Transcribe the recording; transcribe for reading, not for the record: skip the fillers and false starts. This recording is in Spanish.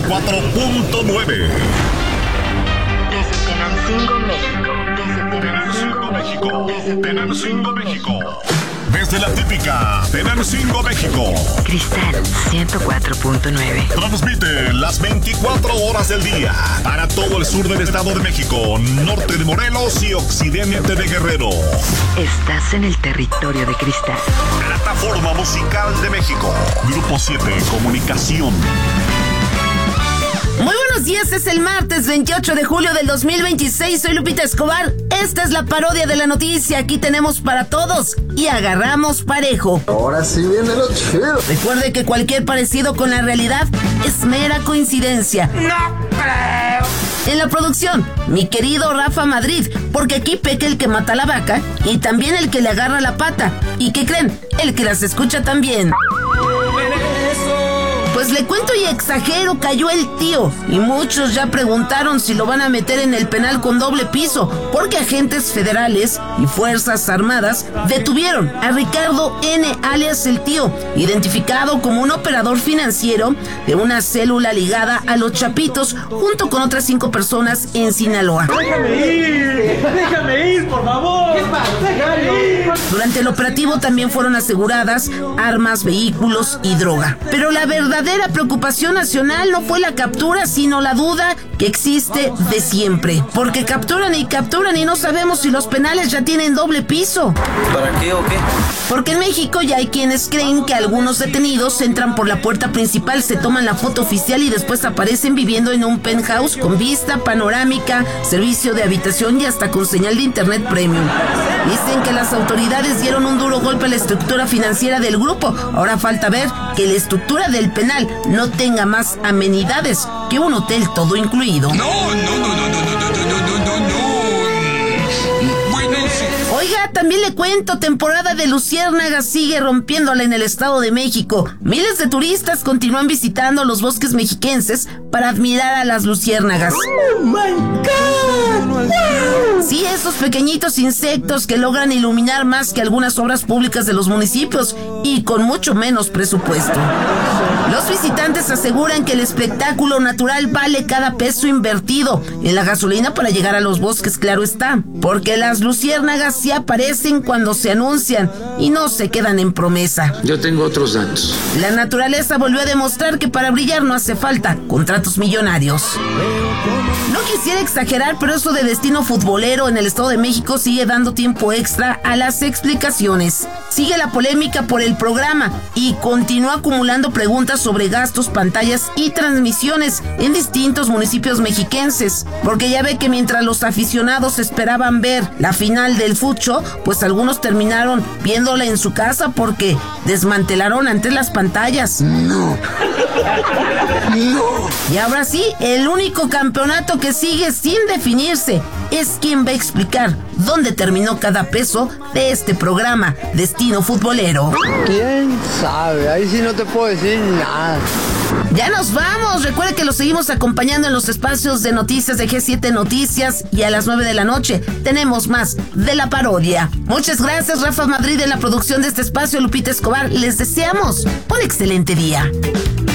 94.9. Tenancingo, México. Desde la típica Tenancingo, México. Cristal 104.9. Transmite las 24 horas del día para todo el sur del Estado de México, norte de Morelos y occidente de Guerrero. Estás en el territorio de Cristal. Plataforma Musical de México. Grupo 7 Comunicación. Muy buenos días, es el martes 28 de julio del 2026, soy Lupita Escobar, esta es la parodia de la noticia, aquí tenemos para todos y agarramos parejo. Ahora sí viene lo chido. Recuerde que cualquier parecido con la realidad es mera coincidencia. No creo. En la producción, mi querido Rafa Madrid, porque aquí peca el que mata la vaca y también el que le agarra la pata. ¿Y qué creen? El que las escucha también. Pues le cuento y exagero, cayó el tío. Y muchos ya preguntaron si lo van a meter en el penal con doble piso, porque agentes federales y fuerzas armadas detuvieron a Ricardo N. alias el tío, identificado como un operador financiero de una célula ligada a los Chapitos, junto con otras 5 personas en Sinaloa. Déjame ir, por favor. ¿Qué pasa? Déjame ir. Durante el operativo también fueron aseguradas armas, vehículos y droga. Pero la verdadera preocupación nacional no fue la captura, sino la duda que existe de siempre. Porque capturan y no sabemos si los penales ya tienen doble piso. ¿Para qué o qué? Porque en México ya hay quienes creen que algunos detenidos entran por la puerta principal, se toman la foto oficial y después aparecen viviendo en un penthouse con vista panorámica, servicio de habitación y hasta con señal de internet premium. Dicen que las autoridades dieron un duro golpe a la estructura financiera del grupo. Ahora falta ver que la estructura del penal no tenga más amenidades que un hotel todo incluido. No. Bueno, sí. Oiga, también le cuento, temporada de luciérnagas sigue rompiéndola en el Estado de México. Miles de turistas continúan visitando los bosques mexiquenses para admirar a las luciérnagas. ¡Oh, my God! Sí, esos pequeñitos insectos que logran iluminar más que algunas obras públicas de los municipios y con mucho menos presupuesto. Los visitantes aseguran que el espectáculo natural vale cada peso invertido en la gasolina para llegar a los bosques, claro está, porque las luciérnagas sí aparecen cuando se anuncian y no se quedan en promesa. Yo tengo otros datos. La naturaleza volvió a demostrar que para brillar no hace falta contratos millonarios. No quisiera exagerar, pero eso de destino futbolero en el Estado de México sigue dando tiempo extra a las explicaciones. Sigue la polémica por el programa y continúa acumulando preguntas sobre gastos, pantallas y transmisiones en distintos municipios mexiquenses. Porque ya ve que mientras los aficionados esperaban ver la final del fucho, pues algunos terminaron viéndola en su casa porque desmantelaron antes las pantallas. No. Y ahora sí, el único campeonato que sigue sin definirse es quién va a explicar dónde terminó cada peso de este programa Destino Futbolero. ¿Quién sabe? Ahí sí no te puedo decir nada. Ya nos vamos. Recuerde que lo seguimos acompañando en los espacios de noticias de G7 Noticias y a las 9 de la noche tenemos más de la parodia. Muchas gracias, Rafa Madrid, en la producción de este espacio. Lupita Escobar, les deseamos un excelente día.